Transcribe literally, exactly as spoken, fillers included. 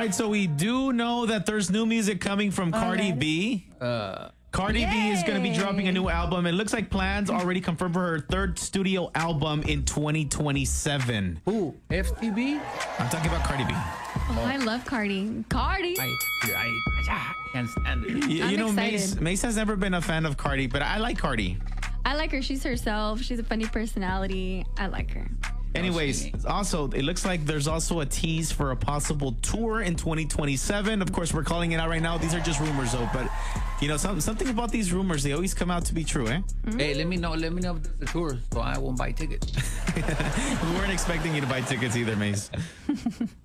right, so we do know that there's new music coming from Cardi Alright. B. Uh, Cardi B is going to be Yay. dropping a new album. It looks like plans already confirmed for her third studio album in twenty twenty-seven. who? F T B? I'm talking about Cardi B. Oh, I love Cardi. Cardi. I, I, I can't stand it. You, I'm you know, Mace, excited. Mace has never been a fan of Cardi, but I like Cardi. I like her. She's herself. She's a funny personality. I like her. Anyways, also, it looks like there's also a tease for a possible tour in twenty twenty-seven. Of course, we're calling it out right now. These are just rumors, though. But, you know, some, something about these rumors, they always come out to be true, eh? Hey, let me know. Let me know if there's a tour, so I won't buy tickets. We weren't expecting you to buy tickets either, Mace.